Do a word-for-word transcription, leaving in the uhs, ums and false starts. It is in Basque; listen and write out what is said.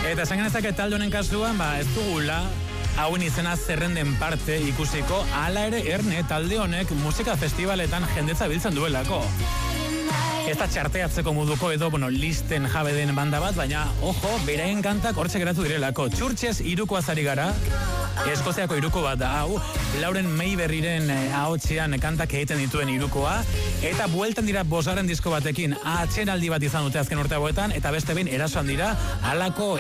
Eta esan genezake talde honen kasuan, ba, ez dugula hauen izena zerrenden parte ikusiko, hala ere erne talde honek musika festivaletan jendetza biltzen duelako. Ez da txarteatzeko moduko edo, bueno, listen jabe den banda bat, baina, ojo, beraien kantak hortxe geratu direlako. Txurtxez irukoa zari gara, Eskoziako iruko bat da, hau, Lauren Mayberryren eh, ahotsean kantak egiten dituen irukoa, eta bueltan dira bosgarren disko batekin, atxeraldi bat izan dute azken urte hauetan, eta beste behin erasoan dira, halako